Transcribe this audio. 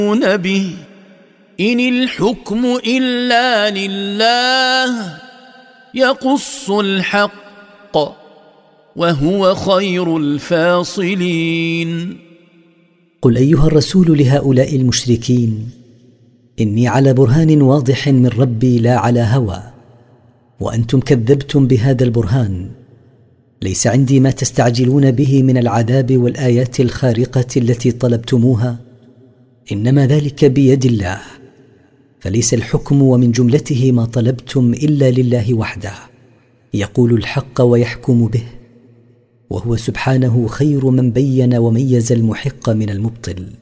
به إن الحكم إلا لله يقص الحق وهو خير الفاصلين. قل أيها الرسول لهؤلاء المشركين: إني على برهان واضح من ربي لا على هوى، وأنتم كذبتم بهذا البرهان. ليس عندي ما تستعجلون به من العذاب والآيات الخارقة التي طلبتموها، إنما ذلك بيد الله، فليس الحكم ومن جملته ما طلبتم إلا لله وحده، يقول الحق ويحكم به، وهو سبحانه خير من بين وميز المحق من المبطل.